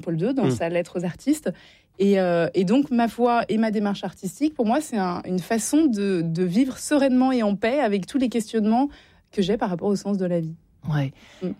Paul II, dans sa lettre aux artistes. Et donc, ma foi et ma démarche artistique, pour moi, c'est une façon de vivre sereinement et en paix avec tous les questionnements que j'ai par rapport au sens de la vie. Ouais.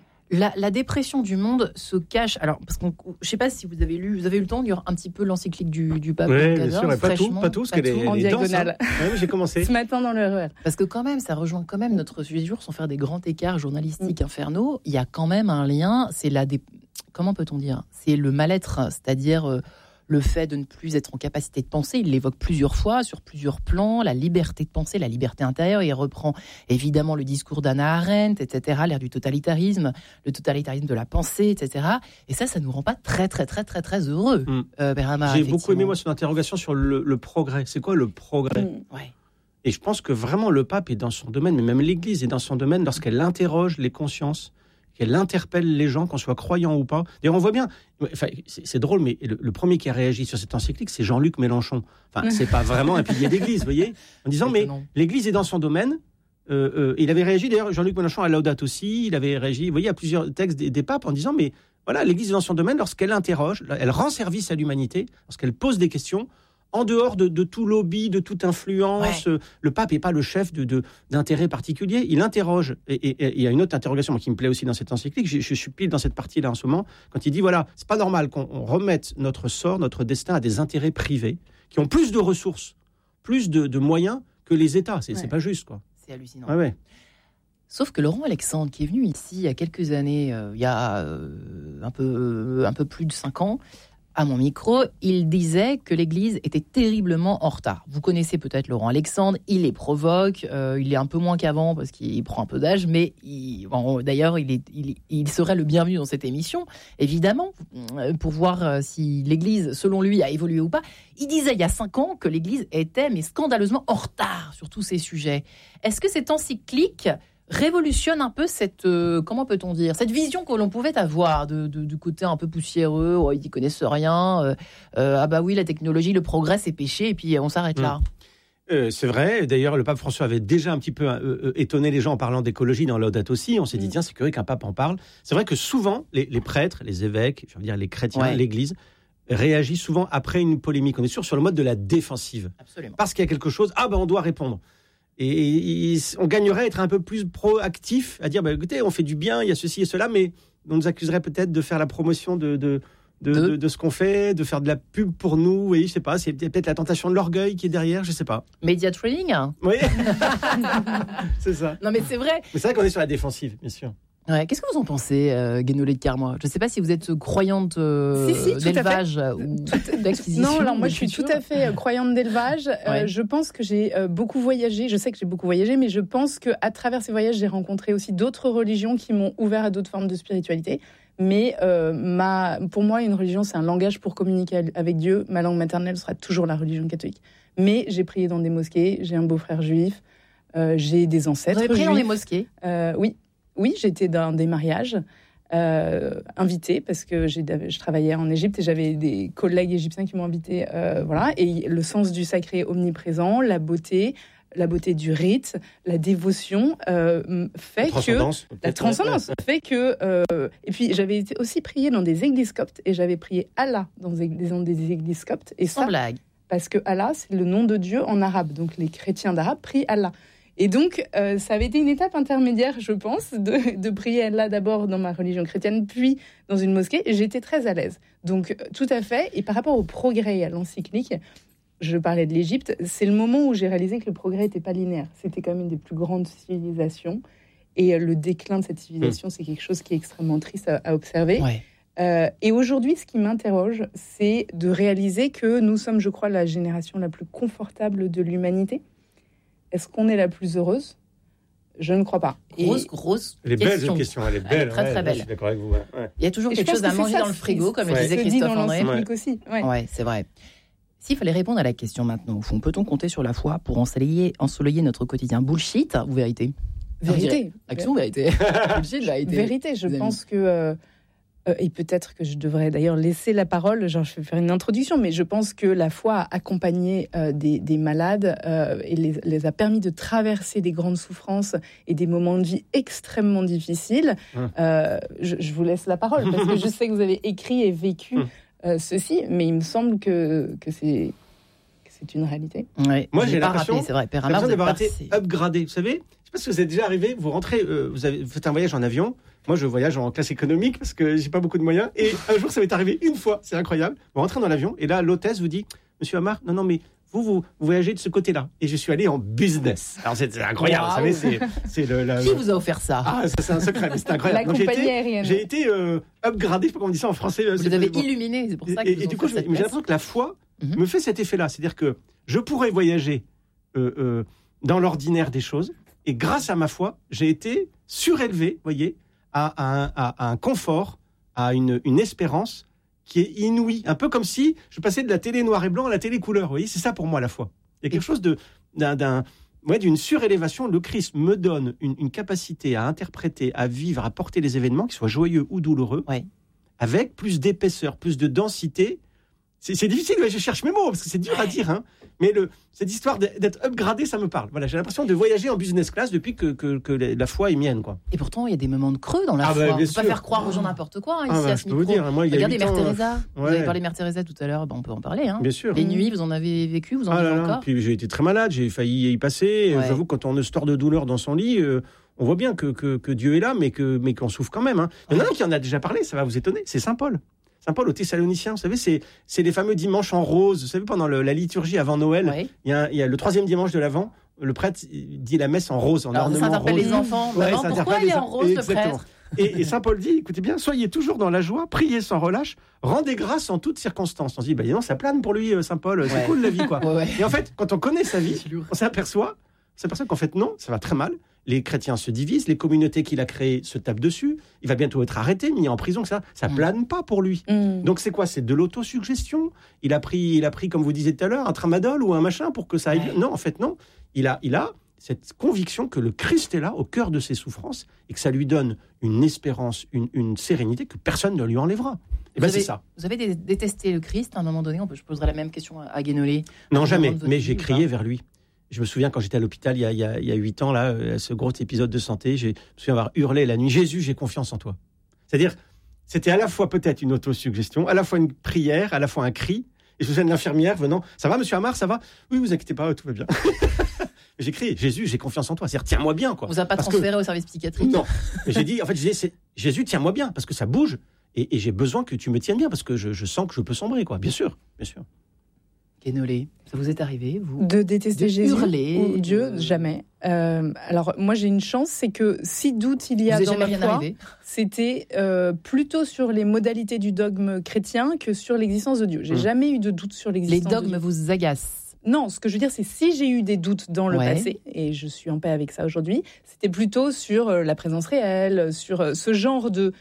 La dépression du monde se cache. Alors, parce que je ne sais pas si vous avez eu le temps de lire un petit peu l'encyclique du pape. Oui, bien sûr, pas tout, parce qu'elle est en diagonale. Dense, hein. Ouais, j'ai commencé. Ce matin dans le RER. Parce que quand même, ça rejoint quand même notre sujet du jour, sans faire des grands écarts journalistiques infernaux. Il y a quand même un lien. Comment peut-on dire ? C'est le mal-être, c'est-à-dire le fait de ne plus être en capacité de penser. Il l'évoque plusieurs fois, sur plusieurs plans, la liberté de penser, la liberté intérieure. Il reprend évidemment le discours d'Hannah Arendt, etc., l'ère du totalitarisme, le totalitarisme de la pensée, etc. Et ça nous rend pas très, très, très, très, très heureux, Berama. J'ai beaucoup aimé, moi, son interrogation sur le progrès. C'est quoi le progrès ? Ouais. Et je pense que vraiment, le pape est dans son domaine, mais même l'Église est dans son domaine lorsqu'elle interroge les consciences, qu'elle interpelle les gens, qu'on soit croyant ou pas. D'ailleurs, on voit bien, c'est drôle, mais le premier qui a réagi sur cette encyclique, c'est Jean-Luc Mélenchon. Enfin, c'est pas vraiment un pilier d'église, vous voyez, en disant, mais l'église est dans son domaine. Il avait réagi, d'ailleurs, Jean-Luc Mélenchon à Laudato aussi, il avait réagi, vous voyez, à plusieurs textes des papes en disant, mais voilà, l'église est dans son domaine lorsqu'elle interroge, elle rend service à l'humanité, lorsqu'elle pose des questions, en dehors de tout lobby, de toute influence. Ouais. Le pape n'est pas le chef d'intérêt particulier. Il interroge. Et il y a une autre interrogation qui me plaît aussi dans cette encyclique. Je suis pile dans cette partie-là en ce moment. Quand il dit, voilà, c'est pas normal qu'on remette notre sort, notre destin à des intérêts privés qui ont plus de ressources, plus de moyens que les États. C'est pas juste, quoi. C'est hallucinant. Ouais. Sauf que Laurent Alexandre, qui est venu ici il y a quelques années, il y a un peu plus de 5 ans, à mon micro, il disait que l'Église était terriblement en retard. Vous connaissez peut-être Laurent Alexandre, il les provoque, il est un peu moins qu'avant parce qu'il prend un peu d'âge, mais d'ailleurs, il serait le bienvenu dans cette émission, évidemment, pour voir si l'Église, selon lui, a évolué ou pas. Il disait il y a 5 ans que l'Église était mais scandaleusement en retard sur tous ces sujets. Est-ce que cette encyclique révolutionne un peu cette vision que l'on pouvait avoir du côté un peu poussiéreux, ils n'y connaissent rien, ah bah oui, la technologie, le progrès, c'est péché, et puis on s'arrête là. C'est vrai, d'ailleurs le pape François avait déjà un petit peu étonné les gens en parlant d'écologie dans Laudato Si. On s'est dit, tiens, c'est curieux qu'un pape en parle. C'est vrai que souvent, les prêtres, les évêques, je veux dire les chrétiens, l'Église, réagit souvent après une polémique. On est sûr sur le mode de la défensive. Absolument. Parce qu'il y a quelque chose, on doit répondre. Et on gagnerait à être un peu plus proactif, à dire, écoutez, on fait du bien, il y a ceci et cela, mais on nous accuserait peut-être de faire la promotion de ce qu'on fait, de faire de la pub pour nous. Oui, je sais pas, c'est peut-être la tentation de l'orgueil qui est derrière, je sais pas. Media training. Oui, c'est ça. Non, mais c'est vrai. Mais c'est vrai qu'on est sur la défensive, bien sûr. Ouais. Qu'est-ce que vous en pensez, Guénolé de Carmois ? Je ne sais pas si vous êtes croyante d'élevage ou d'acquisition. Non, alors moi je suis tout à fait croyante d'élevage. Je pense que j'ai beaucoup voyagé. Je sais que j'ai beaucoup voyagé, mais je pense qu'à travers ces voyages, j'ai rencontré aussi d'autres religions qui m'ont ouvert à d'autres formes de spiritualité. Mais pour moi, une religion, c'est un langage pour communiquer avec Dieu. Ma langue maternelle sera toujours la religion catholique. Mais j'ai prié dans des mosquées, j'ai un beau-frère juif, j'ai des ancêtres juifs. Vous avez prié dans des mosquées ? Oui, j'étais dans des mariages invitée parce que je travaillais en Égypte et j'avais des collègues égyptiens qui m'ont invitée. Et le sens du sacré est omniprésent, la beauté du rite, la dévotion fait la transcendance fait que. Et puis j'avais aussi prié dans des églises coptes et j'avais prié Allah dans des églises coptes. Et sans blague. Parce que Allah, c'est le nom de Dieu en arabe. Donc les chrétiens d'arabe prient Allah. Et donc, ça avait été une étape intermédiaire, je pense, de prier Allah d'abord dans ma religion chrétienne, puis dans une mosquée. Et j'étais très à l'aise. Donc, tout à fait. Et par rapport au progrès et à l'encyclique, je parlais de l'Égypte, c'est le moment où j'ai réalisé que le progrès n'était pas linéaire. C'était quand même une des plus grandes civilisations. Et le déclin de cette civilisation, c'est quelque chose qui est extrêmement triste à observer. Ouais. Et aujourd'hui, ce qui m'interroge, c'est de réaliser que nous sommes, je crois, la génération la plus confortable de l'humanité. Est-ce qu'on est la plus heureuse ? Je ne crois pas. Grosse elle est belle cette question, elle est belle. Très, très belle. Je suis d'accord avec vous. Ouais. Il y a toujours quelque chose à manger dans le frigo, comme le disait Christophe André. Aussi. Ouais, c'est vrai. S'il fallait répondre à la question maintenant, au fond, peut-on compter sur la foi pour ensoleiller notre quotidien ? Bullshit ou vérité ? Vérité. Action, vérité. Bullshit, vérité. Vérité, je pense que Et peut-être que je devrais d'ailleurs laisser la parole, je vais faire une introduction, mais je pense que la foi a accompagné des malades et les a permis de traverser des grandes souffrances et des moments de vie extrêmement difficiles. Je vous laisse la parole, parce que je sais que vous avez écrit et vécu ceci, mais il me semble que c'est une réalité. Ouais, moi, j'ai l'impression, c'est vrai, Père j'ai Amar, l'impression d'avoir vous êtes été upgradé. Vous savez, je sais pas si vous êtes déjà arrivé, vous rentrez, vous faites un voyage en avion. Moi, je voyage en classe économique parce que j'ai pas beaucoup de moyens. Et un jour, ça m'est arrivé une fois, c'est incroyable. Vous rentrez dans l'avion et là, l'hôtesse vous dit, Monsieur Amar, non, mais vous voyagez de ce côté-là. Et je suis allé en business. Alors, c'est incroyable, Wow. vous savez, c'est Qui vous a offert ça? Ah, ça, c'est un secret, mais c'est incroyable. La Donc, compagnie aérienne. j'ai été upgradé, je sais pas comment on dit ça en français. Vous les avez illuminés, c'est pour ça que Et du coup, j'ai l'impression que la foi me fait cet effet-là. C'est-à-dire que je pourrais voyager dans l'ordinaire des choses. Et grâce à ma foi, j'ai été surélevé, voyez, à un confort, à une espérance qui est inouïe. Un peu comme si je passais de la télé noir et blanc à la télé couleur. Vous voyez, c'est ça pour moi la foi. Il y a quelque chose d'une surélévation. Le Christ me donne une capacité à interpréter, à vivre, à porter les événements, qu'ils soient joyeux ou douloureux, avec plus d'épaisseur, plus de densité. C'est difficile, je cherche mes mots, parce que c'est dur à dire, hein. Mais cette histoire d'être upgradé, ça me parle. Voilà, j'ai l'impression de voyager en business class depuis que la foi est mienne, quoi. Et pourtant, il y a des moments de creux dans la foi. Bien on ne peut sûr. pas faire croire aux gens n'importe quoi, ici, à ce je peux vous micro. dire, moi, il y a Regardez 8 Mère ans, Teresa. Vous ouais. avez parlé de Mère Teresa tout à l'heure, on peut en parler. Hein. Bien sûr. Les nuits, vous en avez vécu, vous en Ah vivez là là. encore. Puis j'ai été très malade, j'ai failli y passer. Ouais. J'avoue, quand on ne sort de douleur dans son lit, on voit bien que Dieu est là, mais qu'on souffre quand même, hein. Il y en a un qui en a déjà parlé, ça va vous étonner, c'est Saint Paul. Saint Paul aux Thessaloniciens, vous savez, c'est les fameux dimanches en rose. Vous savez, pendant la liturgie avant Noël, Ouais. il y a le 3e dimanche de l'Avent, le prêtre dit la messe en rose, en Alors, ça ornement interpelle rose. les enfants. Ouais, Maman, ça pourquoi interpelle il est les en rose, le Exactement. prêtre? Et Saint Paul dit, écoutez bien, soyez toujours dans la joie, priez sans relâche, rendez grâce en toutes circonstances. On se dit, non, ça plane pour lui, Saint Paul, c'est cool la vie, quoi. Ouais. Et en fait, quand on connaît sa vie, on s'aperçoit qu'en fait, non, ça va très mal. Les chrétiens se divisent, les communautés qu'il a créées se tapent dessus. Il va bientôt être arrêté, mis en prison. Ça plane pas pour lui. Donc c'est quoi? C'est de l'autosuggestion. Il a pris, comme vous disiez tout à l'heure, un tramadol ou un machin pour que ça aille. Ouais. Non, en fait, non. Il a cette conviction que le Christ est là, au cœur de ses souffrances, et que ça lui donne une espérance, une sérénité que personne ne lui enlèvera. Et c'est ça. Vous avez détesté le Christ à un moment donné. Je poserai la même question à Guénolé. Non, jamais. Mais j'ai crié vers lui. Je me souviens quand j'étais à l'hôpital il y a 8 ans, là, ce gros épisode de santé, je me souviens avoir hurlé la nuit, Jésus, j'ai confiance en toi. C'est-à-dire, c'était à la fois peut-être une autosuggestion, à la fois une prière, à la fois un cri. Et je me souviens de l'infirmière venant, ça va, monsieur Amar, ça va? Oui, vous inquiétez pas, tout va bien. J'ai crié, Jésus, j'ai confiance en toi. C'est-à-dire, tiens-moi bien, quoi. Vous a pas transféré au service psychiatrique? Non. Mais j'ai dit, Jésus, tiens-moi bien, parce que ça bouge. Et j'ai besoin que tu me tiennes bien, parce que je sens que je peux sombrer, quoi. Bien sûr, bien sûr. Guénolé, ça vous est arrivé, vous? De détester Jésus hurler, ou Dieu, jamais. Alors, moi, j'ai une chance, c'est que si doute il y a vous est dans jamais ma rien foi, arrivé? c'était plutôt sur les modalités du dogme chrétien que sur l'existence de Dieu. J'ai jamais eu de doute sur Les l'existence de dogmes Dieu. vous agacent? Non, ce que je veux dire, c'est si j'ai eu des doutes dans le Ouais. passé, et je suis en paix avec ça aujourd'hui, c'était plutôt sur la présence réelle, sur ce genre de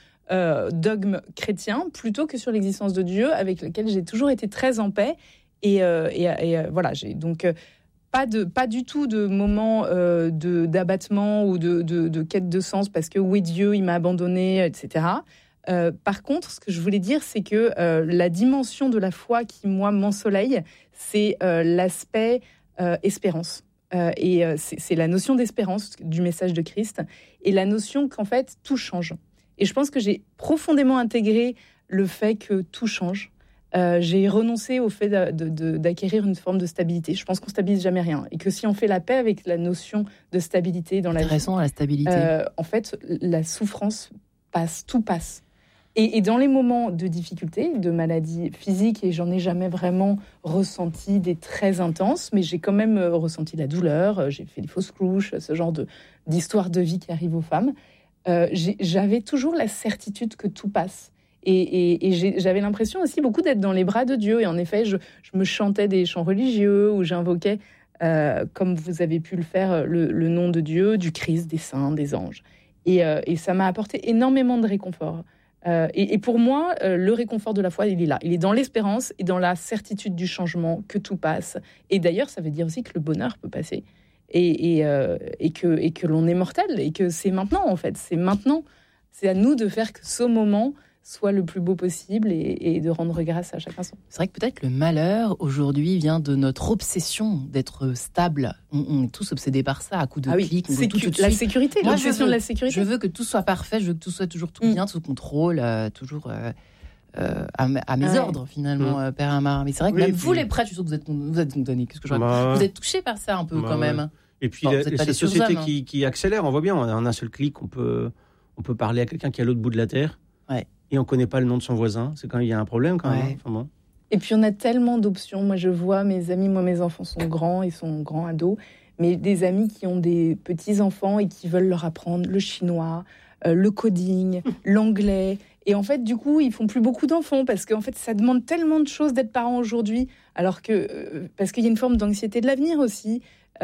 dogme chrétien, plutôt que sur l'existence de Dieu, avec lequel j'ai toujours été très en paix. Et voilà, j'ai donc pas du tout de moment d'abattement ou de quête de sens parce que oui, Dieu, il m'a abandonné, etc. Par contre, ce que je voulais dire, c'est que la dimension de la foi qui, moi, m'ensoleille, c'est l'aspect espérance. C'est la notion d'espérance du message de Christ et la notion qu'en fait, tout change. Et je pense que j'ai profondément intégré le fait que tout change. J'ai renoncé au fait d'acquérir une forme de stabilité. Je pense qu'on stabilise jamais rien. Et que si on fait la paix avec la notion de stabilité dans la vie... Intéressant, la stabilité. en fait, la souffrance passe, tout passe. Et dans les moments de difficulté, de maladie physique, et j'en ai jamais vraiment ressenti des très intenses, mais j'ai quand même ressenti la douleur, j'ai fait des fausses couches, ce genre d'histoire de vie qui arrive aux femmes. J'avais toujours la certitude que tout passe. Et j'avais l'impression aussi beaucoup d'être dans les bras de Dieu. Et en effet, je me chantais des chants religieux où j'invoquais, comme vous avez pu le faire, le nom de Dieu, du Christ, des saints, des anges. Et ça m'a apporté énormément de réconfort. Et pour moi, le réconfort de la foi, il est là. Il est dans l'espérance et dans la certitude du changement, que tout passe. Et d'ailleurs, ça veut dire aussi que le bonheur peut passer. Et que l'on est mortel et que c'est maintenant, en fait. C'est maintenant. C'est à nous de faire que ce moment soit le plus beau possible et de rendre grâce à chacun son. C'est vrai que peut-être le malheur aujourd'hui vient de notre obsession d'être stable. On est tous obsédés par ça, à coups de clics, on veut tout de la suite. sécurité, Moi, l'obsession de la sécurité. Je veux que tout soit parfait, je veux que tout soit toujours tout bien, sous contrôle, toujours à mes ordres finalement, Père Amar. Mais c'est vrai que même vous les prêtres, je suis sûr que vous êtes condamnés. Qu'est-ce que je raconte ? Vous êtes touchés par ça un peu quand même. Et puis cette société qui accélère, on voit bien, en un seul clic, on peut parler à quelqu'un qui est à l'autre bout de la terre, et on ne connaît pas le nom de son voisin. C'est quand même, il y a un problème quand même. Enfin, bon. Et puis on a tellement d'options. Moi je vois mes amis, mes enfants sont grands, ils sont grands ados, mais des amis qui ont des petits-enfants et qui veulent leur apprendre le chinois, le coding, l'anglais. Et en fait, du coup, ils font plus beaucoup d'enfants parce qu'en fait, ça demande tellement de choses d'être parent aujourd'hui, alors que parce qu'il y a une forme d'anxiété de l'avenir aussi.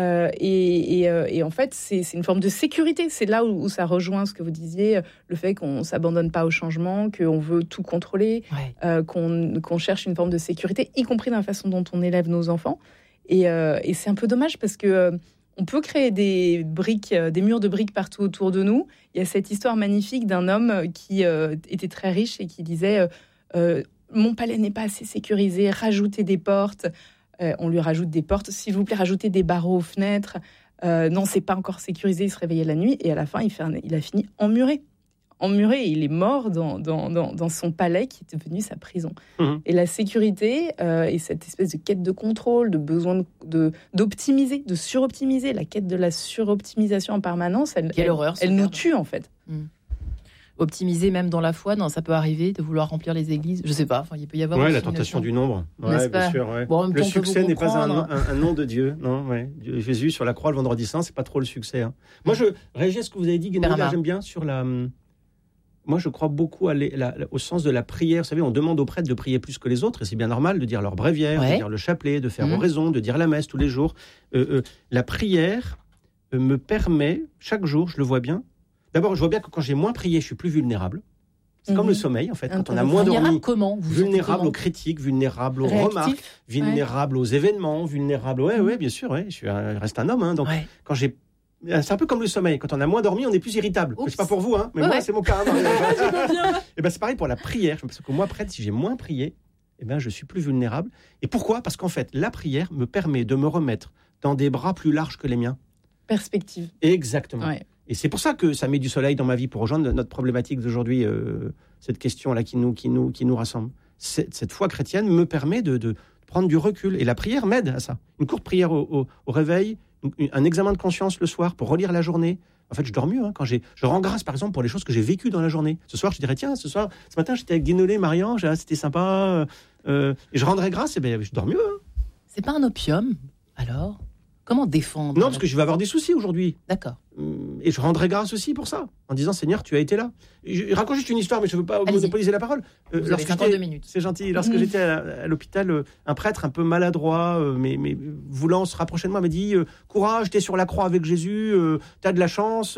Et en fait, c'est une forme de sécurité. C'est là où ça rejoint ce que vous disiez, le fait qu'on s'abandonne pas au changement, qu'on veut tout contrôler, qu'on cherche une forme de sécurité, y compris dans la façon dont on élève nos enfants. Et c'est un peu dommage parce que on peut créer des murs de briques partout autour de nous. Il y a cette histoire magnifique d'un homme qui était très riche et qui disait mon palais n'est pas assez sécurisé, rajoutez des portes. On lui rajoute des portes, s'il vous plaît, rajoutez des barreaux aux fenêtres. Non, c'est pas encore sécurisé, il se réveillait la nuit et à la fin, il a fini emmuré. Il est mort dans son palais qui est devenu sa prison. Et la sécurité et cette espèce de quête de contrôle, de besoin d'optimiser, de suroptimiser, la quête de la suroptimisation en permanence, elle nous tue en fait. Optimiser même dans la foi, ça peut arriver de vouloir remplir les églises. Je sais pas, il peut y avoir la tentation du nombre. Bien sûr. Bon, le succès n'est pas un nom de Dieu. Non, Jésus sur la croix le vendredi saint, c'est pas trop le succès. Moi, je réagis à ce que vous avez dit, Guénolé, j'aime bien sur la. Moi, je crois beaucoup au sens de la prière. Vous savez, on demande aux prêtres de prier plus que les autres, et c'est bien normal de dire leur bréviaire, de dire le chapelet, de faire oraison, de dire la messe tous les jours. La prière me permet, chaque jour, je le vois bien. D'abord, je vois bien que quand j'ai moins prié, je suis plus vulnérable. C'est comme le sommeil, en fait. Quand on a moins dormi, vulnérable aux critiques, vulnérable aux remarques, vulnérable aux événements, vulnérable... Oui, bien sûr, je reste un homme. Donc, quand j'ai... C'est un peu comme le sommeil. Quand on a moins dormi, on est plus irritable. C'est pas pour vous, mais moi, c'est mon cas. Et c'est pareil pour la prière. Parce que moi, prêtre, si j'ai moins prié, je suis plus vulnérable. Et pourquoi ? Parce qu'en fait, la prière me permet de me remettre dans des bras plus larges que les miens. Perspective. Exactement. Ouais. Et c'est pour ça que ça met du soleil dans ma vie pour rejoindre notre problématique d'aujourd'hui, cette question-là qui nous rassemble. Cette foi chrétienne me permet de prendre du recul. Et la prière m'aide à ça. Une courte prière au réveil, un examen de conscience le soir pour relire la journée. En fait, je dors mieux quand je rends grâce, par exemple, pour les choses que j'ai vécues dans la journée. Ce soir, je dirais, tiens, ce matin, j'étais avec Guénolé, Marian, c'était sympa. Et je rendrai grâce, je dors mieux. C'est pas un opium, alors ? Comment défendre ? Non, parce que je vais avoir des soucis aujourd'hui. D'accord. Et je rendrai grâce aussi pour ça, en disant, Seigneur, tu as été là. Je raconte juste une histoire, mais je ne veux pas monopoliser la parole. Vous avez 52 minutes. C'est gentil. Lorsque j'étais à l'hôpital, un prêtre un peu maladroit, mais voulant se rapprocher de moi, m'a dit, courage, t'es sur la croix avec Jésus, t'as de la chance,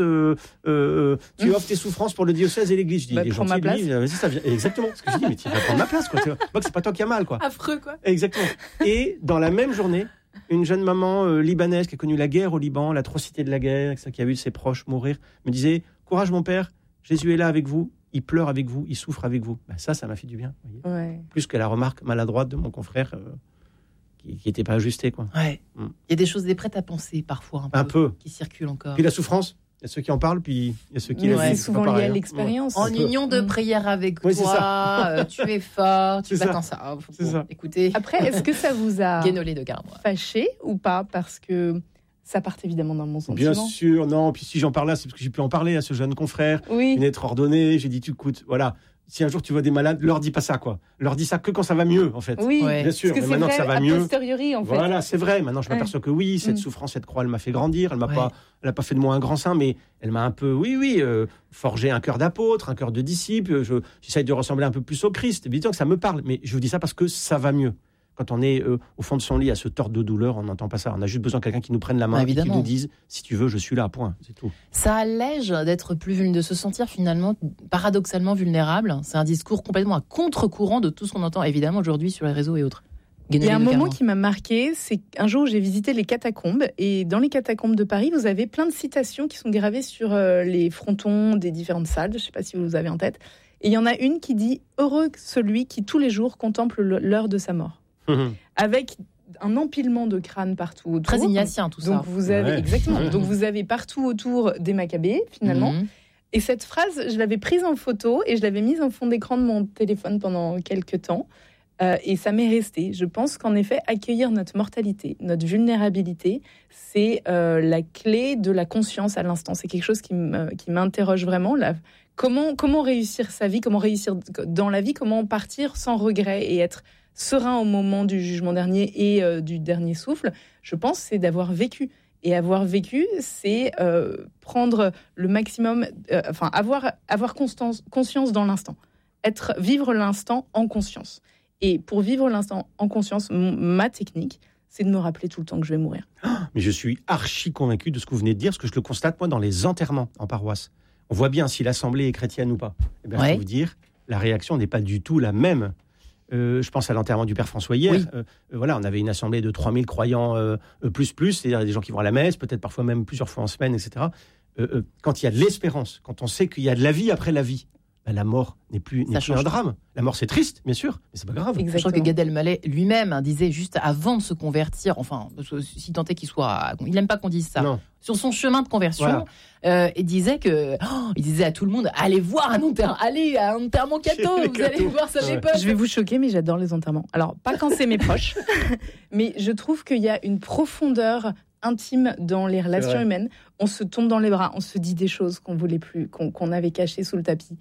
tu offres tes souffrances pour le diocèse et l'église. Je dis, prends ma place. Vas-y, ça vient. Exactement. Ce que je dis, mais tu vas prendre ma place, quoi. Moi, c'est pas toi qui as mal, quoi. Affreux, quoi. Exactement. Et dans la même journée, une jeune maman libanaise qui a connu la guerre au Liban, l'atrocité de la guerre, qui a vu ses proches mourir, me disait « Courage mon père, Jésus est là avec vous, il pleure avec vous, il souffre avec vous. » Ça m'a fait du bien. Voyez. Plus que la remarque maladroite de mon confrère qui n'était pas ajustée. Quoi. Ouais. Il y a des choses, des prêtes à penser parfois un peu. Qui circulent encore. Puis la souffrance. Il y a ceux qui en parlent, puis il y a ceux qui la vivent. C'est souvent lié à l'expérience. En union de prière avec toi, tu es fort, tu vas t'en ça. C'est ça. Écoutez. Après, est-ce que ça vous a fâché ou pas ? Parce que ça part évidemment dans mon sentiment. Bien sûr, non. Puis si j'en parle là, c'est parce que j'ai pu en parler à ce jeune confrère. Oui. Il est être ordonné. J'ai dit, tu écoutes, voilà. Si un jour tu vois des malades, leur dis pas ça, quoi. Leur dis ça que quand ça va mieux, en fait. Oui, bien sûr. Parce que mais maintenant vrai, que ça va mieux, a posteriori, en fait. Voilà, c'est vrai. Maintenant, je m'aperçois que oui, cette souffrance, cette croix, elle m'a fait grandir. Elle n'a pas fait de moi un grand saint, mais elle m'a un peu, forgé un cœur d'apôtre, un cœur de disciple. J'essaye de ressembler un peu plus au Christ. Évidemment que ça me parle, mais je vous dis ça parce que ça va mieux. Quand on est au fond de son lit à se tordre de douleur, on n'entend pas ça. On a juste besoin de quelqu'un qui nous prenne la main et qui nous dise « si tu veux, je suis là, point ». C'est tout. Ça allège d'être plus vulnérable, de se sentir finalement paradoxalement vulnérable. C'est un discours complètement à contre-courant de tout ce qu'on entend évidemment aujourd'hui sur les réseaux et autres. Il y a un moment qui m'a marqué, c'est un jour où j'ai visité les catacombes, et dans les catacombes de Paris, vous avez plein de citations qui sont gravées sur les frontons des différentes salles, je ne sais pas si vous les avez en tête. Et il y en a une qui dit « Heureux celui qui tous les jours contemple l'heure de sa mort ». Avec un empilement de crânes partout autour. Très ignatien tout ça. Donc vous avez, exactement. Donc vous avez partout autour des Maccabées, finalement. Et cette phrase, je l'avais prise en photo et je l'avais mise en fond d'écran de mon téléphone pendant quelques temps. Et ça m'est resté. Je pense qu'en effet, accueillir notre mortalité, notre vulnérabilité, c'est la clé de la conscience à l'instant. C'est quelque chose qui m'interroge vraiment. Comment réussir sa vie, comment réussir dans la vie, comment partir sans regret et être serein au moment du jugement dernier et du dernier souffle. Je pense c'est d'avoir vécu. Et avoir vécu, c'est prendre le maximum, avoir conscience dans l'instant. Vivre l'instant en conscience. Et pour vivre l'instant en conscience, ma technique, c'est de me rappeler tout le temps que je vais mourir. Mais je suis archi convaincu de ce que vous venez de dire, parce que je le constate, moi, dans les enterrements en paroisse. On voit bien si l'assemblée est chrétienne ou pas. Eh bien, je peux vous dire, la réaction n'est pas du tout la même. Je pense à l'enterrement du Père François hier. Voilà, on avait une assemblée de 3000 croyants plus, c'est-à-dire des gens qui vont à la messe, peut-être parfois même plusieurs fois en semaine, etc. Quand il y a de l'espérance, quand on sait qu'il y a de la vie après la vie, la mort n'est plus un drame. La mort, c'est triste, bien sûr, mais c'est pas grave. Je crois que Gad Elmaleh lui-même disait juste avant de se convertir, enfin, si tant est qu'il soit, il n'aime pas qu'on dise ça. Non. Sur son chemin de conversion, il disait à tout le monde, allez voir un enterrement catho, vous allez voir ça l'époque. Je vais vous choquer, mais j'adore les enterrements. Alors, pas quand c'est mes proches, mais je trouve qu'il y a une profondeur intime dans les relations humaines. On se tombe dans les bras, on se dit des choses qu'on voulait plus, qu'on avait cachées sous le tapis.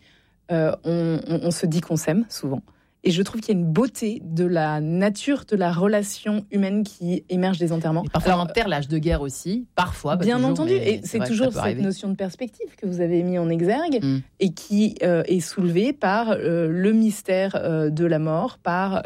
On se dit qu'on s'aime souvent. Et je trouve qu'il y a une beauté de la nature de la relation humaine qui émerge des enterrements. Et parfois, on enterre l'âge de guerre aussi, parfois. Bien entendu, et c'est toujours cette notion de perspective que vous avez mis en exergue et qui est soulevée par le mystère de la mort, par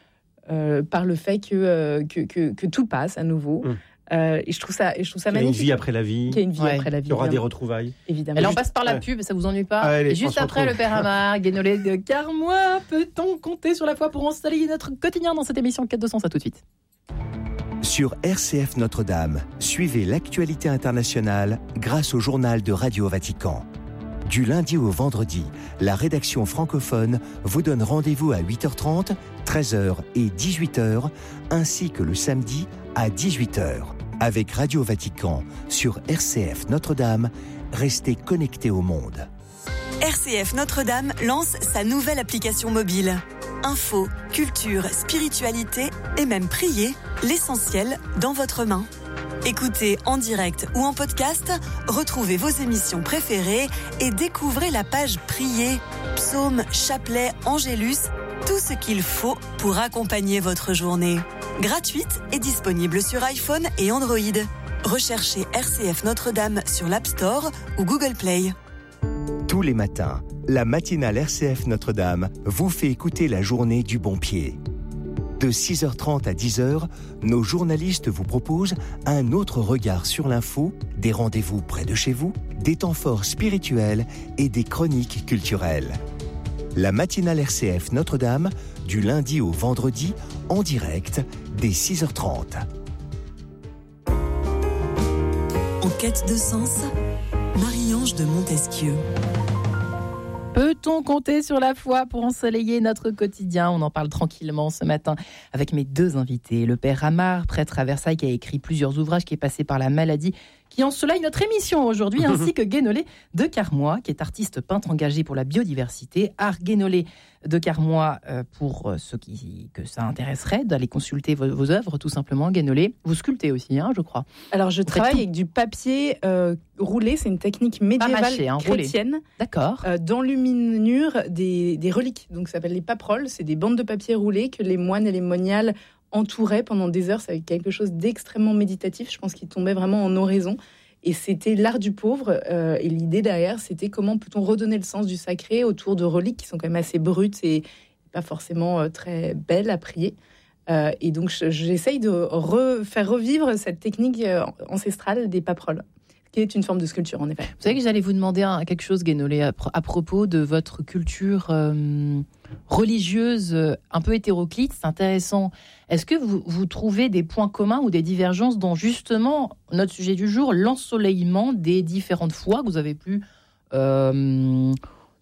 le fait que tout passe à nouveau. Et je trouve ça magnifique. Il y a une vie après la vie. Qu'il y a une vie après la vie. Il y aura des retrouvailles. Évidemment. Alors on passe par la pub, ça vous ennuie pas? Allez, et juste après, le Père Amar, Guénolé de Carmois. Peut-on compter sur la foi pour installer notre quotidien dans cette émission 4-200? Ça tout de suite. Sur RCF Notre-Dame, suivez l'actualité internationale grâce au journal de Radio Vatican. Du lundi au vendredi, la rédaction francophone vous donne rendez-vous à 8h30, 13h et 18h, ainsi que le samedi à 18h. Avec Radio Vatican sur RCF Notre-Dame, restez connectés au monde. RCF Notre-Dame lance sa nouvelle application mobile. Info, culture, spiritualité et même prier, l'essentiel dans votre main. Écoutez en direct ou en podcast, retrouvez vos émissions préférées et découvrez la page Prier, psaumes, chapelets, angélus, tout ce qu'il faut pour accompagner votre journée. Gratuite et disponible sur iPhone et Android. Recherchez RCF Notre-Dame sur l'App Store ou Google Play. Tous les matins, la matinale RCF Notre-Dame vous fait écouter la journée du bon pied. De 6h30 à 10h, nos journalistes vous proposent un autre regard sur l'info, des rendez-vous près de chez vous, des temps forts spirituels et des chroniques culturelles. La matinale RCF Notre-Dame, du lundi au vendredi, en direct, dès 6h30. En quête de sens, Marie-Ange de Montesquieu. Peut-on compter sur la foi pour ensoleiller notre quotidien? On en parle tranquillement ce matin avec mes deux invités. Le Père Amar, prêtre à Versailles, qui a écrit plusieurs ouvrages, qui est passé par la maladie, qui ensoleille notre émission aujourd'hui, ainsi que Guénolé de Carmois, qui est artiste peintre engagé pour la biodiversité. Art Guénolé de Carmois, pour ceux que ça intéresserait, d'aller consulter vos œuvres, tout simplement. Guénolé, vous sculptez aussi, je crois. Alors, je travaille avec du papier roulé, c'est une technique médiévale mâché, chrétienne. Roulé. D'accord. D'enluminure des reliques. Donc, ça s'appelle les paperoles. C'est des bandes de papier roulées que les moines et les moniales entouraient pendant des heures. C'est quelque chose d'extrêmement méditatif. Je pense qu'il tombait vraiment en oraison. Et c'était l'art du pauvre. Et l'idée derrière, c'était comment peut-on redonner le sens du sacré autour de reliques qui sont quand même assez brutes et pas forcément très belles à prier. Et donc, j'essaye de faire revivre cette technique ancestrale des paperoles, qui est une forme de sculpture, en effet. Vous savez que j'allais vous demander quelque chose, Guénolé, à propos de votre culture religieuse un peu hétéroclite. C'est intéressant. Est-ce que vous trouvez des points communs ou des divergences dans justement notre sujet du jour, l'ensoleillement des différentes foi que vous avez pu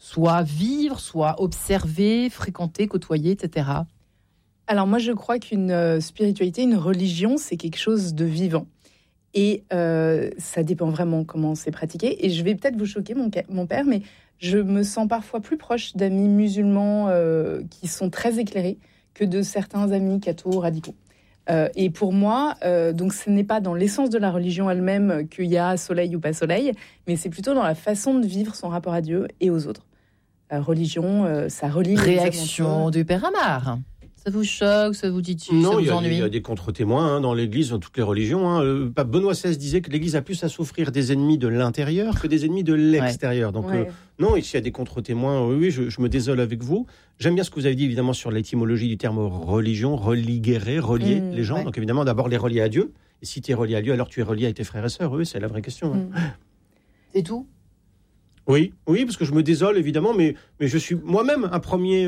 soit vivre, soit observer, fréquenter, côtoyer, etc. Alors moi, je crois qu'une spiritualité, une religion, c'est quelque chose de vivant. Et ça dépend vraiment comment c'est pratiqué. Et je vais peut-être vous choquer, mon père, mais je me sens parfois plus proche d'amis musulmans qui sont très éclairés que de certains amis cathos radicaux. Et pour moi, donc ce n'est pas dans l'essence de la religion elle-même qu'il y a soleil ou pas soleil, mais c'est plutôt dans la façon de vivre son rapport à Dieu et aux autres. Religion, ça relie les Réaction du Père Amar. Ça vous choque, ça vous titille, ça vous ennuie? Il y a des contre-témoins dans l'Église, dans toutes les religions. Le pape Benoît XVI disait que l'Église a plus à souffrir des ennemis de l'intérieur que des ennemis de l'extérieur. Donc non, ici il y a des contre-témoins. Oui, je me désole avec vous. J'aime bien ce que vous avez dit évidemment sur l'étymologie du terme religion, religuer, relier les gens. Donc évidemment d'abord les relier à Dieu. Et si tu es relié à Dieu, alors tu es relié avec tes frères et sœurs. Oui, c'est la vraie question. C'est tout? Oui, parce que je me désole évidemment, mais je suis moi-même un premier...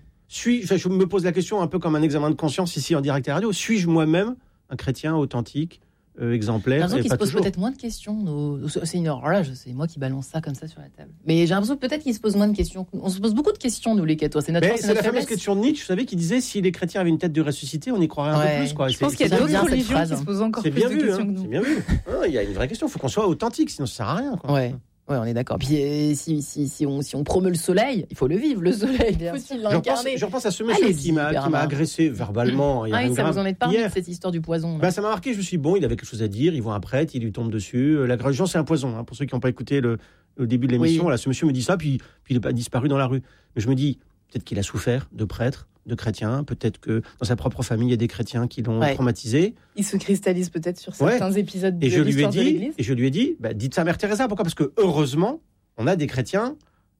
je me pose la question un peu comme un examen de conscience ici en direct à radio. Suis-je moi-même un chrétien authentique, exemplaire? J'ai l'impression qu'il se pose peut-être moins de questions. C'est moi qui balance ça comme ça sur la table. Mais j'ai l'impression que peut-être qu'il se pose moins de questions. On se pose beaucoup de questions, nous les cathos. C'est notre fameuse question de Nietzsche, vous savez, qui disait si les chrétiens avaient une tête de ressuscité, on y croirait un peu plus. Quoi. Je pense qu'il y a d'autres religions qui se posent encore plus de questions que nous. C'est bien vu. Il y a une vraie question. Il faut qu'on soit authentique, sinon ça ne sert à rien. Quoi. Ouais, on est d'accord. Puis si on promeut le soleil, il faut le vivre, le soleil. Faut-il l'incarner? Je repense à ce monsieur qui m'a agressé verbalement. Ça vous en est parlé, cette histoire du poison. Ça m'a marqué, je me suis dit, bon, il avait quelque chose à dire, il voit un prêtre, il lui tombe dessus. La religion, c'est un poison. Pour ceux qui n'ont pas écouté le début de l'émission, là, ce monsieur me dit ça, puis il est disparu dans la rue. Mais je me dis, peut-être qu'il a souffert de prêtres, de chrétiens, peut-être que dans sa propre famille, il y a des chrétiens qui l'ont traumatisé. Il se cristallise peut-être sur certains épisodes de l'histoire de l'Église. Et je lui ai dit, dites ça à Mère Teresa. Pourquoi ? Parce que heureusement, on a des chrétiens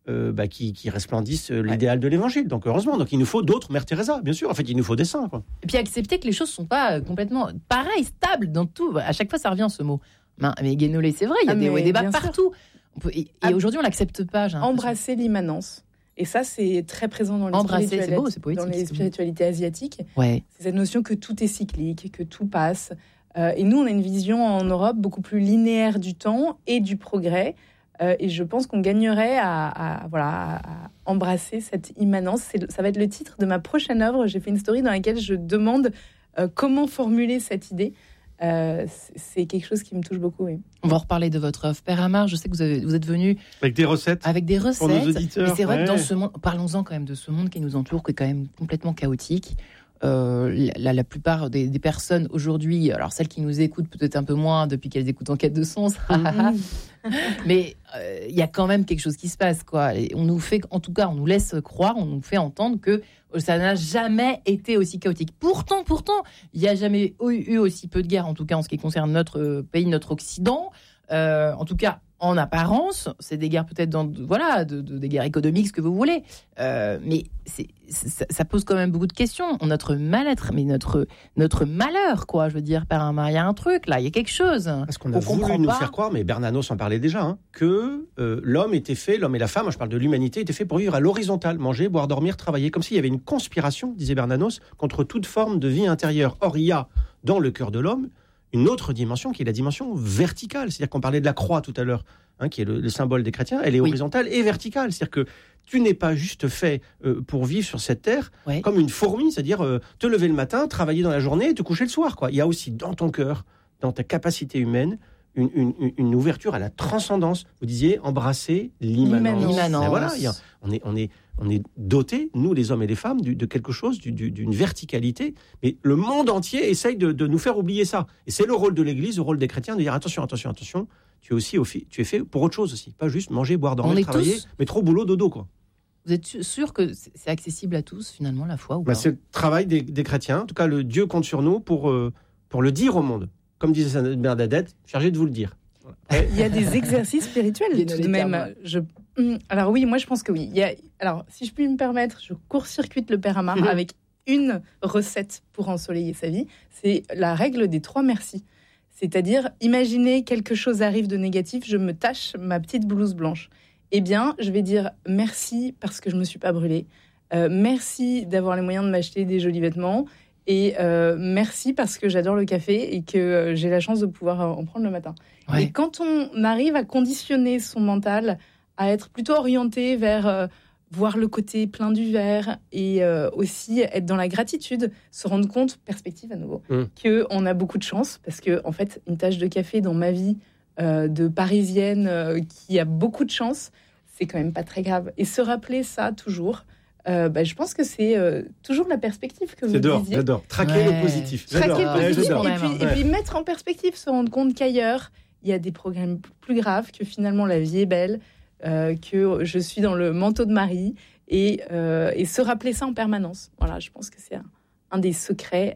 qui resplendissent l'idéal de l'Évangile. Donc heureusement, donc il nous faut d'autres Mère Teresa, bien sûr. En fait, il nous faut des saints. Quoi. Et puis accepter que les choses ne sont pas complètement pareilles, stables dans tout. À chaque fois, ça revient ce mot. Mais Guénolé, c'est vrai, il y a des hauts et des bas partout. Et aujourd'hui, on ne l'accepte pas. Embrasser l'immanence. Et ça, c'est très présent dans les spiritualités asiatiques. Ouais. C'est cette notion que tout est cyclique, que tout passe. Et nous, on a une vision en Europe beaucoup plus linéaire du temps et du progrès. Et je pense qu'on gagnerait à embrasser cette immanence. Ça va être le titre de ma prochaine œuvre. J'ai fait une story dans laquelle je demande comment formuler cette idée. C'est quelque chose qui me touche beaucoup. Oui. On va reparler de votre œuvre. Père Amar, je sais que vous êtes venu avec des recettes. Pour nos auditeurs. Mais c'est vrai que dans ce monde, parlons-en quand même de ce monde qui nous entoure, qui est quand même complètement chaotique. La plupart des personnes aujourd'hui, alors celles qui nous écoutent peut-être un peu moins depuis qu'elles écoutent En quête de sens, mais il y a quand même quelque chose qui se passe, quoi. Et on nous fait, en tout cas, on nous laisse croire, on nous fait entendre que ça n'a jamais été aussi chaotique. Pourtant, il n'y a jamais eu aussi peu de guerres, en tout cas en ce qui concerne notre pays, notre Occident. En tout cas, en apparence, c'est des guerres peut-être des guerres économiques, ce que vous voulez. Mais ça pose quand même beaucoup de questions. Notre mal-être, mais notre malheur, quoi. Je veux dire, Père Amar, il y a un truc là, il y a quelque chose. Parce qu'on a voulu nous faire croire, mais Bernanos en parlait déjà, que l'homme et la femme, je parle de l'humanité, étaient faits pour vivre à l'horizontale, manger, boire, dormir, travailler, comme s'il y avait une conspiration, disait Bernanos, contre toute forme de vie intérieure. Or, il y a dans le cœur de l'homme une autre dimension qui est la dimension verticale. C'est-à-dire qu'on parlait de la croix tout à l'heure, qui est le symbole des chrétiens. Elle est horizontale et verticale. C'est-à-dire que tu n'es pas juste fait pour vivre sur cette terre comme une fourmi, c'est-à-dire te lever le matin, travailler dans la journée et te coucher le soir. Quoi. Il y a aussi dans ton cœur, dans ta capacité humaine, une ouverture à la transcendance. Vous disiez embrasser l'immanence. Et voilà, on est dotés, nous les hommes et les femmes, de quelque chose, d'une verticalité. Mais le monde entier essaye de nous faire oublier ça. Et c'est le rôle de l'Église, le rôle des chrétiens, de dire attention. Tu es fait pour autre chose aussi, pas juste manger, boire, dormir, travailler, mais trop boulot, dodo, quoi. Vous êtes sûr que c'est accessible à tous, finalement, la foi ou pas ? C'est le travail des chrétiens. En tout cas, le Dieu compte sur nous pour le dire au monde. Comme disait Sainte Bernadette, chargé de vous le dire. Il y a des exercices spirituels tout de même. Alors oui, moi je pense que oui. Alors, si je puis me permettre, je court-circuite le Père Amar avec une recette pour ensoleiller sa vie. C'est la règle des 3 merci. C'est-à-dire, imaginez quelque chose arrive de négatif, je me tache ma petite blouse blanche. Eh bien, je vais dire merci parce que je ne me suis pas brûlée. Merci d'avoir les moyens de m'acheter des jolis vêtements. Et merci parce que j'adore le café et que j'ai la chance de pouvoir en prendre le matin. Ouais. Et quand on arrive à conditionner son mental à être plutôt orienté vers voir le côté plein du verre et aussi être dans la gratitude, se rendre compte, perspective à nouveau, qu'on a beaucoup de chance parce que en fait, une tasse de café dans ma vie de Parisienne qui a beaucoup de chance, c'est quand même pas très grave. Et se rappeler ça toujours, je pense que c'est toujours la perspective que vous disiez. J'adore. Traquer le positif. Traquer le positif et puis mettre en perspective, se rendre compte qu'ailleurs, il y a des problèmes plus graves, que finalement la vie est belle, que je suis dans le manteau de Marie et se rappeler ça en permanence. Voilà, je pense que c'est un des secrets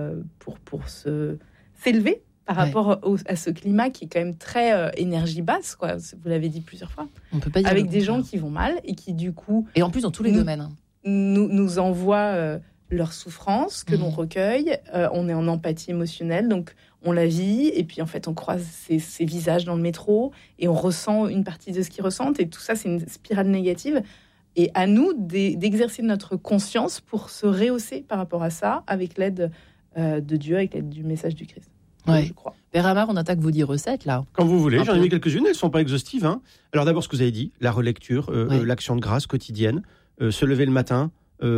pour s'élever par rapport à ce climat qui est quand même très énergie basse, quoi. Vous l'avez dit plusieurs fois. On peut pas dire avec des gens qui vont mal et qui du coup... Et en plus dans tous les domaines. Nous envoient leur souffrance que l'on recueille. On est en empathie émotionnelle, donc on la vit. Et puis en fait, on croise ces visages dans le métro et on ressent une partie de ce qu'ils ressentent. Et tout ça, c'est une spirale négative. Et à nous d'exercer notre conscience pour se rehausser par rapport à ça avec l'aide de Dieu, avec l'aide du message du Christ. Ouais. Je crois. Père Amar, on attaque vos 10 recettes, là. Quand vous voulez, j'en ai mis quelques-unes, elles ne sont pas exhaustives. Hein. Alors d'abord, ce que vous avez dit, la relecture, l'action de grâce quotidienne, se lever le matin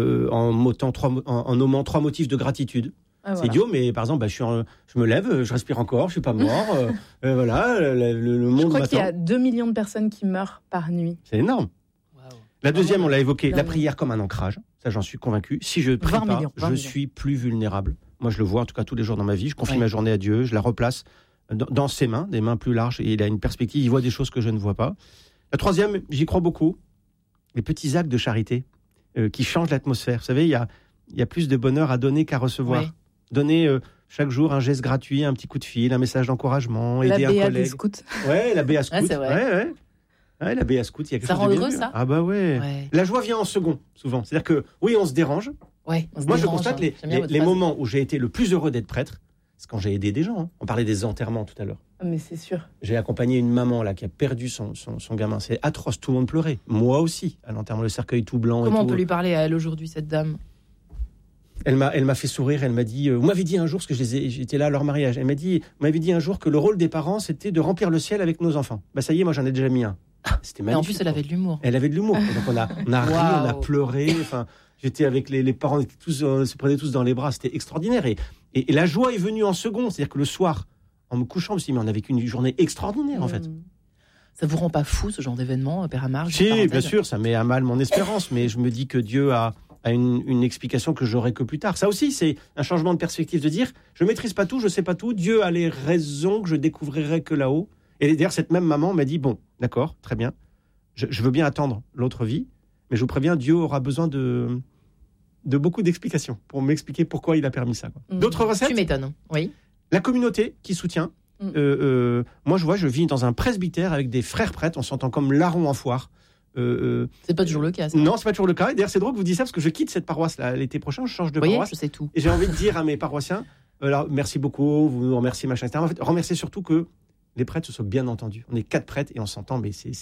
en nommant 3 motifs de gratitude. Ah, c'est idiot, mais par exemple, je me lève, je respire encore, je ne suis pas mort. Voilà, le monde. Je crois m'attend. qu'il y a 2 millions de personnes qui meurent par nuit. C'est énorme. Wow. La deuxième, on l'a évoqué, la prière comme un ancrage. Ça, j'en suis convaincu. Si je prie pas, je suis plus vulnérable. Moi, je le vois en tout cas tous les jours dans ma vie. Je confie ma journée à Dieu, je la replace dans ses mains, des mains plus larges. Et il a une perspective, il voit des choses que je ne vois pas. La troisième, j'y crois beaucoup, les petits actes de charité qui changent l'atmosphère. Vous savez, il y a plus de bonheur à donner qu'à recevoir. Oui. Donner chaque jour un geste gratuit, un petit coup de fil, un message d'encouragement, aider un collègue. La BA des scouts. Ouais, la BA scout. Ah, c'est vrai. Ouais, la BA scout, il y a quelque chose de bien. Ça rend heureux, ça. Ah bah ouais. La joie vient en second, souvent. C'est-à-dire que, oui, on se dérange. Ouais, moi, je constate les moments où j'ai été le plus heureux d'être prêtre, c'est quand j'ai aidé des gens. Hein. On parlait des enterrements tout à l'heure. Mais c'est sûr. J'ai accompagné une maman là qui a perdu son gamin. C'est atroce, tout le monde pleurait. Moi aussi, à l'enterrement, le cercueil tout blanc. Comment et on peut lui parler à elle aujourd'hui, cette dame ? Elle m'a fait sourire, elle m'a dit, vous m'avez dit un jour, parce que j'étais là à leur mariage, vous m'avez dit un jour que le rôle des parents, c'était de remplir le ciel avec nos enfants. Bah ça y est, moi j'en ai déjà mis un. C'était magnifique. Et en plus, elle avait de l'humour. Elle avait de l'humour. Donc on a ri, on a pleuré. Enfin, j'étais avec les parents, se prenaient tous dans les bras. C'était extraordinaire. Et la joie est venue en second. C'est-à-dire que le soir, en me couchant, je me suis dit, mais on a vécu une journée extraordinaire, en fait. Ça vous rend pas fou, ce genre d'événement, Père Amar ? Si, bien sûr, ça met à mal mon espérance. Mais je me dis que Dieu a une explication que j'aurai que plus tard. Ça aussi, c'est un changement de perspective de dire, je maîtrise pas tout, je sais pas tout. Dieu a les raisons que je découvrirai que là-haut. Et d'ailleurs, cette même maman m'a dit, bon, d'accord, très bien, je veux bien attendre l'autre vie, mais je vous préviens, Dieu aura besoin de beaucoup d'explications pour m'expliquer pourquoi il a permis ça. Quoi. D'autres recettes ? Tu m'étonnes, oui. La communauté qui soutient. Moi, je vis dans un presbytère avec des frères prêtres, on s'entend comme larrons en foire. C'est pas toujours le cas, ça. Non, c'est pas toujours le cas. Et d'ailleurs, c'est drôle que vous disiez ça, parce que je quitte cette paroisse là, l'été prochain, je change de paroisse. Je sais tout. Et j'ai envie de dire à mes paroissiens, alors, merci beaucoup, vous nous remerciez, machin, etc. En fait, remerciez surtout que les prêtres se soient bien entendus. On est 4 prêtres et on s'entend, mais c'est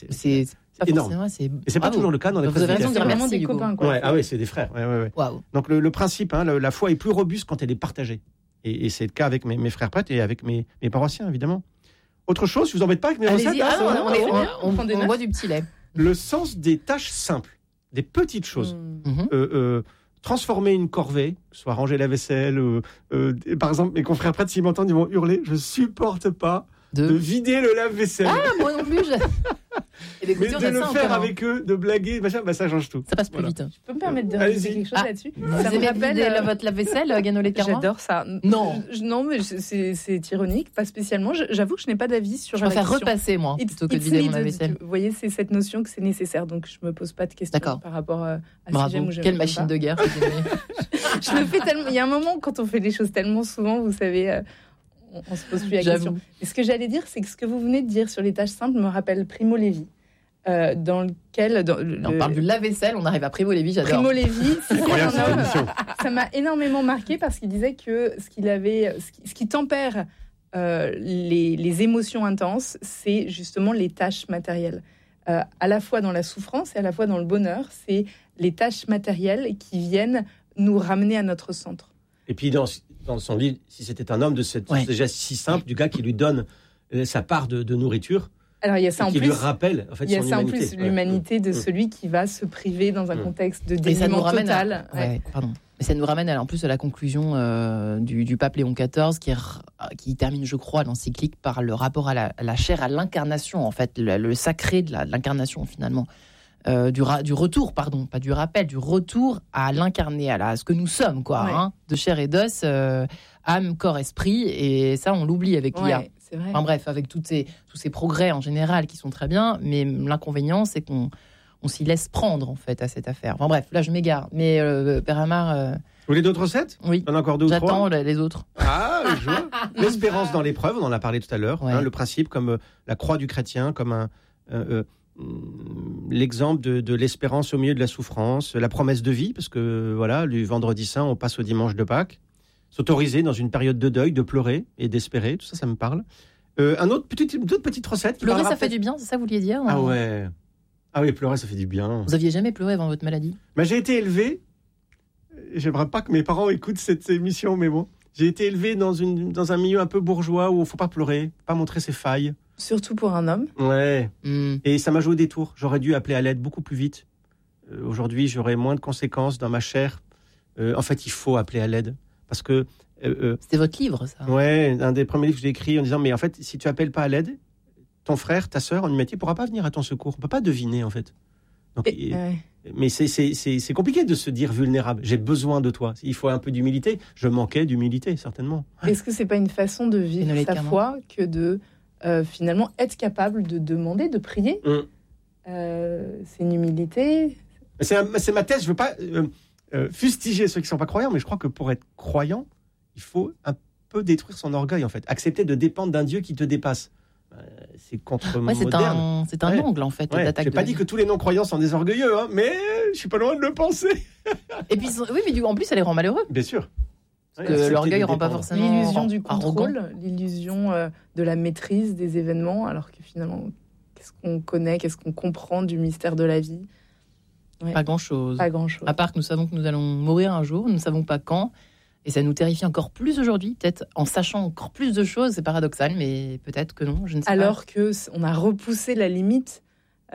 énorme. Et c'est pas toujours le cas dans les presbytères. Vous avez raison, c'est vraiment des copains. Quoi. Ouais, ah ouais, c'est des frères. Ouais. Wow. Donc le principe, hein, la foi est plus robuste quand elle est partagée. Et c'est le cas avec mes frères prêtres et avec mes paroissiens, évidemment. Autre chose, je vous embête pas avec mes recettes. On boit du petit lait. Le sens des tâches simples, des petites choses. Transformer une corvée, que ce soit ranger la vaisselle, par exemple, mes confrères prêtres, s'ils m'entendent, ils vont hurler, je supporte pas de vider le lave-vaisselle. Ah, moi non plus. Mais de le faire avec eux, de blaguer, machin, ça change tout. Ça passe plus vite. Je peux me permettre de rajouter quelque chose là-dessus. Ça me rappelle votre lave-vaisselle, Ganolé de Carmois. J'adore ça. Non, mais c'est ironique, pas spécialement. J'avoue que je n'ai pas d'avis sur la question. Je préfère repasser, moi, plutôt que de vider mon lave-vaisselle. Vous voyez, c'est cette notion que c'est nécessaire, donc je me pose pas de questions par rapport à si j'aime ou j'aime. Quelle machine de guerre. Je le fais tellement. Il y a un moment, quand on fait les choses tellement souvent, vous savez... on se pose plus la question. Et ce que j'allais dire, c'est que ce que vous venez de dire sur les tâches simples me rappelle Primo Levi. Dans lequel... On parle du lave-vaisselle, on arrive à Primo Levi, j'adore. Primo Levi, ça m'a énormément marqué parce qu'il disait que ce qui tempère les émotions intenses, c'est justement les tâches matérielles. À la fois dans la souffrance et à la fois dans le bonheur, c'est les tâches matérielles qui viennent nous ramener à notre centre. Et puis dans son livre, si c'était un homme, de cette geste si simple du gars qui lui donne sa part de nourriture, Alors il y a ça en qui plus. lui rappelle en fait Il y a son ça en humanité. plus, l'humanité de celui qui va se priver dans un contexte de dénuement total. Mais ça nous ramène en plus à la conclusion du pape Léon XIV qui termine, je crois, l'encyclique par le rapport à la chair, à l'incarnation, en fait, le sacré de l'incarnation finalement. Du retour, pardon, pas du rappel, du retour à l'incarné, à ce que nous sommes, quoi, hein, de chair et d'os, âme, corps, esprit, et ça, on l'oublie avec l'IA. C'est vrai. Enfin bref, avec tous ces progrès en général qui sont très bien, mais l'inconvénient, c'est qu'on s'y laisse prendre, en fait, à cette affaire. Enfin bref, là, je m'égare. Mais Père Amar... Vous voulez d'autres recettes ? Oui. On a encore 2 ou 3 ? J'attends les autres. Ah, je vois. L'espérance dans l'épreuve, on en a parlé tout à l'heure. Ouais. Hein, le principe comme la croix du chrétien, comme l'exemple de l'espérance au milieu de la souffrance, la promesse de vie, parce que voilà, le vendredi saint, on passe au dimanche de Pâques. S'autoriser dans une période de deuil, de pleurer et d'espérer, tout ça, ça me parle. D'autres petites recettes. Pleurer, ça fait du bien, c'est ça que vous vouliez dire ? Ah ouais. Ah oui, pleurer, ça fait du bien. Vous aviez jamais pleuré avant votre maladie ? J'ai été élevé, j'aimerais pas que mes parents écoutent cette émission, mais bon, j'ai été élevé dans un milieu un peu bourgeois où il faut pas pleurer, pas montrer ses failles. Surtout pour un homme. Ouais. Et ça m'a joué des tours. J'aurais dû appeler à l'aide beaucoup plus vite. Aujourd'hui, j'aurais moins de conséquences dans ma chair. En fait, il faut appeler à l'aide. Parce que... C'était votre livre, ça ? Ouais, un des premiers livres que j'ai écrit en disant, mais en fait, si tu appelles pas à l'aide, ton frère, ta sœur en humanité ne pourra pas venir à ton secours. On ne peut pas deviner, en fait. Donc, mais c'est compliqué de se dire vulnérable. J'ai besoin de toi. Il faut un peu d'humilité. Je manquais d'humilité, certainement. Est-ce que ce n'est pas une façon de vivre sa foi que de finalement être capable de demander, de prier C'est une humilité. C'est ma thèse. Je ne veux pas fustiger ceux qui ne sont pas croyants, mais je crois que pour être croyant, il faut un peu détruire son orgueil, en fait. Accepter de dépendre d'un Dieu qui te dépasse. C'est contre-moderne. C'est un angle, en fait, d'attaque. Je n'ai pas dit que tous les non-croyants sont des orgueilleux, hein, mais je suis pas loin de le penser. Et puis, oui, mais en plus, ça les rend malheureux. Bien sûr. Parce que l'orgueil ne rend pas forcément l'illusion du contrôle, l'illusion de la maîtrise des événements, alors que finalement, qu'est-ce qu'on connaît, qu'est-ce qu'on comprend du mystère de la vie ? Pas grand-chose. Pas grand-chose. À part que nous savons que nous allons mourir un jour, nous ne savons pas quand. Et ça nous terrifie encore plus aujourd'hui, peut-être en sachant encore plus de choses. C'est paradoxal, mais peut-être que non, je ne sais pas. Alors qu'on a repoussé la limite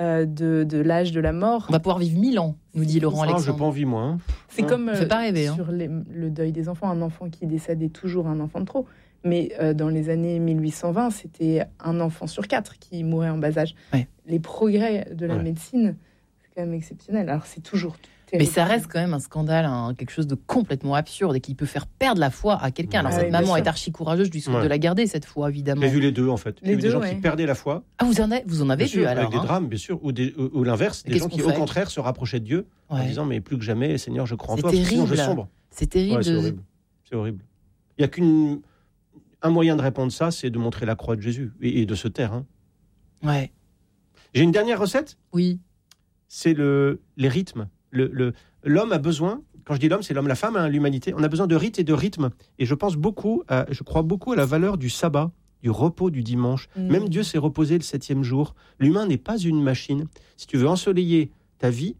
de l'âge de la mort. On va pouvoir vivre 1000 ans, nous dit Laurent Alexandre. Je n'ai pas envie, moi. Hein. C'est comme pas rêver, sur le deuil des enfants. Un enfant qui décède est toujours un enfant de trop. Mais dans les années 1820, c'était un enfant sur 4 qui mourait en bas âge. Ouais. Les progrès de la médecine, c'est quand même exceptionnel. Alors c'est toujours... Mais ça reste quand même un scandale, quelque chose de complètement absurde et qui peut faire perdre la foi à quelqu'un. Alors cette maman est archi courageuse, je lui souhaite de la garder cette foi, évidemment. J'ai vu les deux en fait. J'ai vu des gens qui perdaient la foi. Ah, vous en avez vu alors, avec des drames, bien sûr, ou l'inverse, des gens qui au contraire se rapprochaient de Dieu en disant mais plus que jamais, Seigneur, je crois en toi, sinon je sombre. C'est terrible. C'est horrible. Il n'y a qu'un moyen de répondre ça, c'est de montrer la croix de Jésus et de se taire. Hein. Ouais. J'ai une dernière recette. Oui. C'est les rythmes. L'homme a besoin, quand je dis l'homme, c'est l'homme, la femme, hein, l'humanité, on a besoin de rites et de rythme. Et je crois beaucoup à la valeur du sabbat, du repos du dimanche. Même Dieu s'est reposé le 7e jour. L'humain n'est pas une machine. Si tu veux ensoleiller ta vie,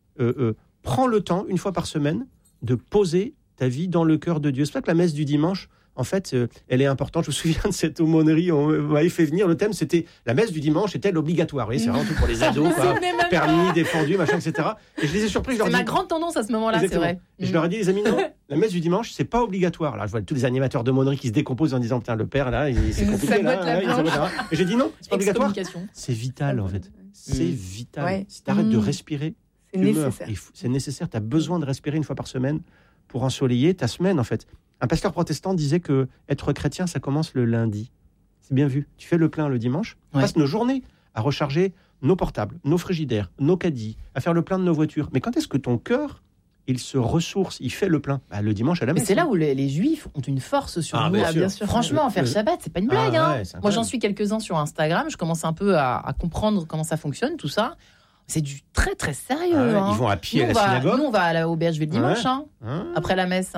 prends le temps, une fois par semaine, de poser ta vie dans le cœur de Dieu. C'est pour ça que la messe du dimanche, en fait, elle est importante. Je me souviens de cette aumônerie, on m'avait fait venir, le thème c'était la messe du dimanche est-elle obligatoire ? Oui, c'est vraiment tout pour les ados, quoi. Permis, défendu, machin, etc. Et je les ai surpris. C'est ma grande tendance à ce moment-là, exactement. C'est vrai. Et je leur ai dit, les amis, non, la messe du dimanche, c'est pas obligatoire. Là, je vois tous les animateurs d'aumônerie qui se décomposent en disant, putain, le père, là, c'est compliqué, là. Et j'ai dit non, c'est pas obligatoire. C'est vital, en fait. C'est vital. Ouais. Si t'arrêtes de respirer, c'est nécessaire. C'est nécessaire. T'as besoin de respirer une fois par semaine pour ensoleiller ta semaine, en fait. Un pasteur protestant disait que être chrétien, ça commence le lundi. C'est bien vu. Tu fais le plein le dimanche. On passe nos journées à recharger nos portables, nos frigidaires, nos caddies, à faire le plein de nos voitures. Mais quand est-ce que ton cœur, il se ressource, il fait le plein ? Le dimanche à la messe. Mais c'est là où les Juifs ont une force sur nous. Bien sûr. Franchement, faire Shabbat, c'est pas une blague. Moi, j'en suis quelques-uns sur Instagram. Je commence un peu à comprendre comment ça fonctionne, tout ça. C'est du très très sérieux. Ils vont à pied à la synagogue. Nous, on va à la auberge le dimanche, après la messe.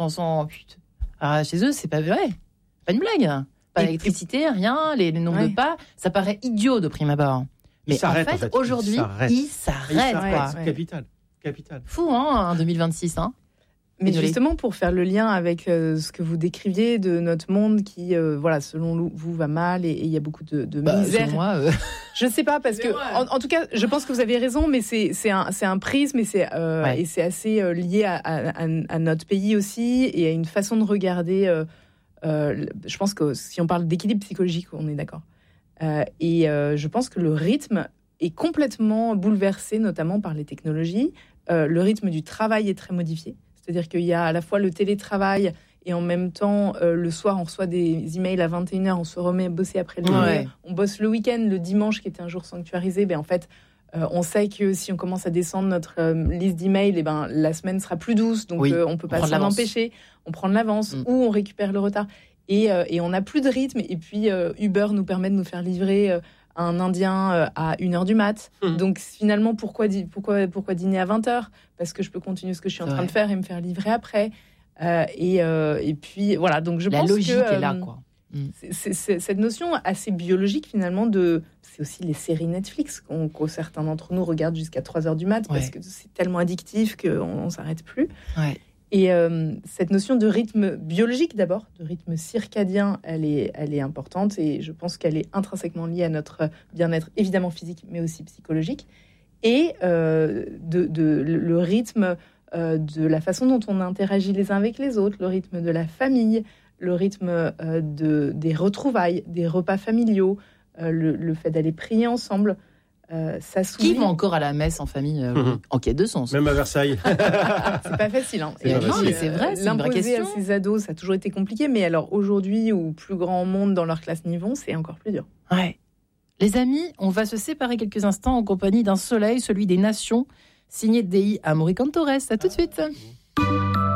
Chez eux, c'est pas vrai. Pas une blague. Pas d'électricité, rien, les nombres de pas. Ça paraît idiot de prime abord. Mais en fait, aujourd'hui, ils s'arrêtent. C'est capital. Fou, en 2026. Mais justement, pour faire le lien avec ce que vous décriviez de notre monde qui, selon vous, va mal et il y a beaucoup de misère. Selon moi, je ne sais pas, parce que, en tout cas, je pense que vous avez raison, mais c'est un prisme et c'est assez lié à notre pays aussi et à une façon de regarder. Je pense que si on parle d'équilibre psychologique, on est d'accord. Je pense que le rythme est complètement bouleversé, notamment par les technologies. Le rythme du travail est très modifié. C'est-à-dire qu'il y a à la fois le télétravail et en même temps, le soir, on reçoit des emails à 21h, on se remet à bosser après le dîner. On bosse le week-end, le dimanche qui était un jour sanctuarisé. En fait, on sait que si on commence à descendre notre liste d'emails, la semaine sera plus douce. Donc, on ne peut pas s'en empêcher. On prend de l'avance ou on récupère le retard. Et on n'a plus de rythme. Et puis, Uber nous permet de nous faire livrer un Indien à 1h du mat. Donc finalement, pourquoi dîner à 20h ? Parce que je peux continuer ce que je suis en train de faire et me faire livrer après. Et puis voilà, donc je pense que... La logique est là, quoi. C'est cette notion assez biologique finalement c'est aussi les séries Netflix que certains d'entre nous regardent jusqu'à 3h du mat parce que c'est tellement addictif qu'on ne s'arrête plus. Et cette notion de rythme biologique d'abord, de rythme circadien, elle est importante et je pense qu'elle est intrinsèquement liée à notre bien-être, évidemment physique, mais aussi psychologique. Et le rythme de la façon dont on interagit les uns avec les autres, le rythme de la famille, le rythme des retrouvailles, des repas familiaux, le fait d'aller prier ensemble. Qui va encore à la messe en famille en quête de sens ? Même à Versailles. C'est pas facile. Non, mais c'est vrai, c'est une vraie question. L'imposer à ces ados, ça a toujours été compliqué. Mais alors aujourd'hui, où plus grand monde dans leur classe n'y vont, c'est encore plus dur. Ouais. Les amis, on va se séparer quelques instants en compagnie d'un soleil, celui des nations, signé Dei Amoricantores. À tout de suite.